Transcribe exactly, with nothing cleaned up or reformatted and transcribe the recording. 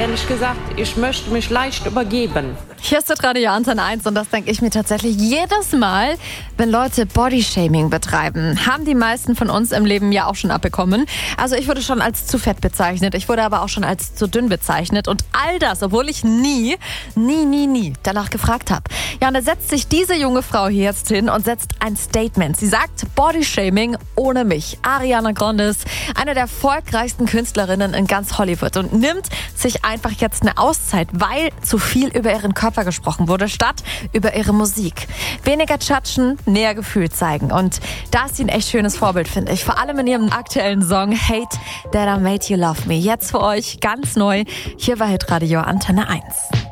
ehrlich gesagt, ich möchte mich leicht übergeben. Hier ist das Radio Antenne eins und das denke ich mir tatsächlich jedes Mal, wenn Leute Bodyshaming betreiben. Haben die meisten von uns im Leben ja auch schon abbekommen. Also ich wurde schon als zu fett bezeichnet, ich wurde aber auch schon als zu dünn bezeichnet und all das, obwohl ich nie, nie, nie, nie danach gefragt habe. Ja, und da setzt sich diese junge Frau hier jetzt hin und setzt ein Statement. Sie sagt, Bodyshaming ohne mich. Ariana Grande ist eine der erfolgreichsten Künstlerinnen in ganz Hollywood und nimmt sich einfach jetzt eine Auszeit, weil zu viel über ihren Körper gesprochen wurde, statt über ihre Musik. Weniger tschatschen, näher Gefühl zeigen. Und da ist sie ein echt schönes Vorbild, finde ich. Vor allem in ihrem aktuellen Song Hate That I Made You Love Me. Jetzt für euch ganz neu hier bei Hitradio Antenne eins.